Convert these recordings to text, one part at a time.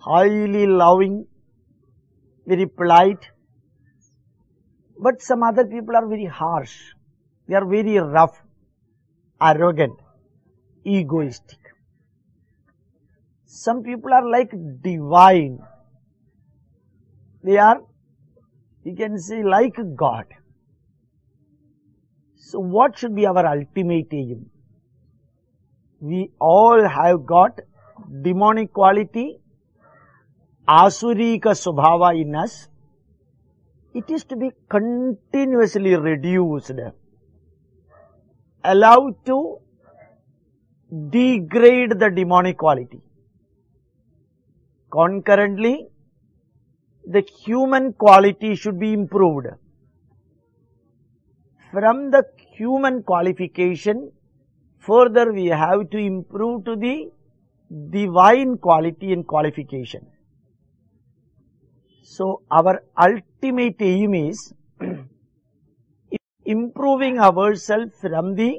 highly loving, very polite. But some other people are very harsh. They are very rough, arrogant, egoistic. Some people are like divine. They are, you can say, like God. So what should be our ultimate aim? We all have got demonic quality, asurika subhava in us. It is to be continuously reduced, allowed to degrade the demonic quality. Concurrently, the human quality should be improved. From the human qualification, further we have to improve to the divine quality and qualification. So our ultimate aim is improving ourselves from the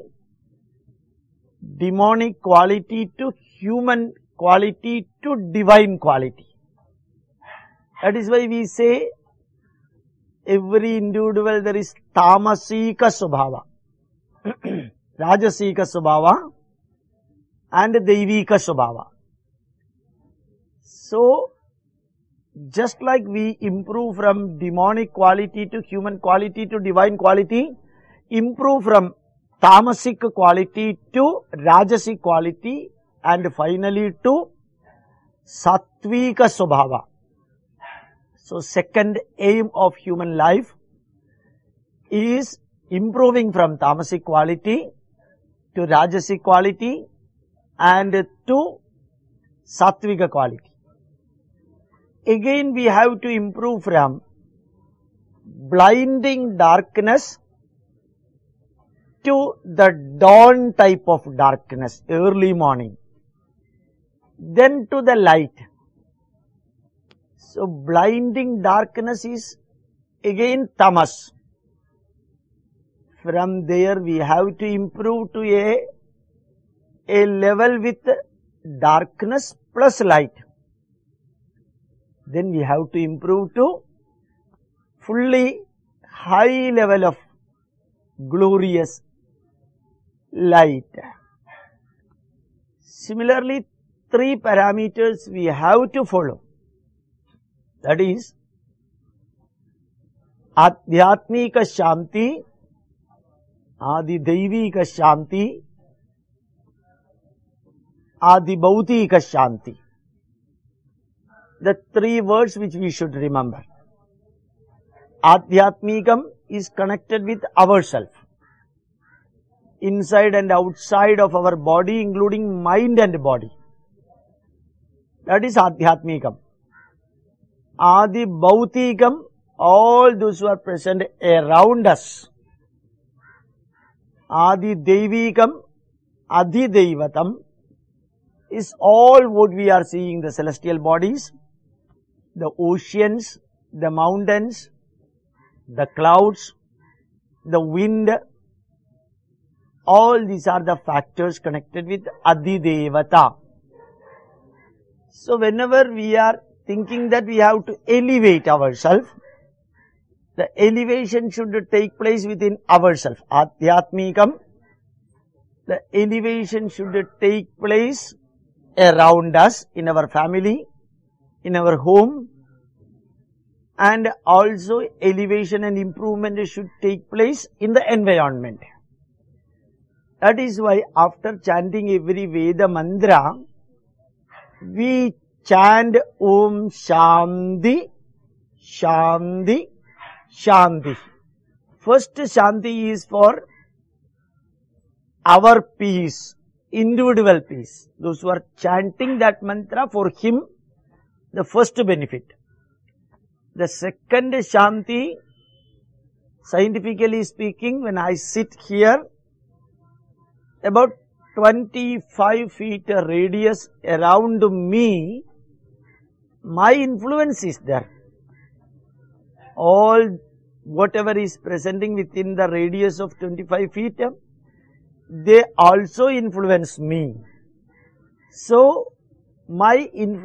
demonic quality to human quality to divine quality. That is why we say every individual there is tamasika subhava, rajasika subhava and daivika subhava. So, just like we improve from demonic quality to human quality to divine quality, improve from tamasic quality to rajasic quality and finally to sattvika subhava. So, second aim of human life is improving from tamasic quality to rajasic quality and to sattvika quality. Again, we have to improve from blinding darkness to the dawn type of darkness, early morning, then to the light. So, blinding darkness is again tamas. From there we have to improve to a level with darkness plus light. Then we have to improve to fully high level of glorious light. Similarly, three parameters we have to follow. That is, Adhyatmika Shanti, Adidaivika Shanti, Adibhautika Shanti. The three words which we should remember. Adhyatmikam is connected with ourself, inside and outside of our body, including mind and body. That is Adhyatmikam. Adibhautikam, all those who are present around us. Adidevikam, Adhideivatam is all what we are seeing, the celestial bodies, the oceans, the mountains, the clouds, the wind. All these are the factors connected with Adhidevata. So, whenever we are thinking that we have to elevate ourselves, the elevation should take place within ourselves. Adhyatmikam, the elevation should take place around us, in our family, in our home, and also elevation and improvement should take place in the environment. That is why after chanting every Veda mantra, we chant Om Shanti, Shanti, Shanti. First Shanti is for our peace, individual peace. Those who are chanting that mantra, for him, the first benefit. The second Shanti, scientifically speaking, when I sit here, about 25 feet radius around me, my influence is there. All whatever is presenting within the radius of 25 feet, they also influence me. So, my influence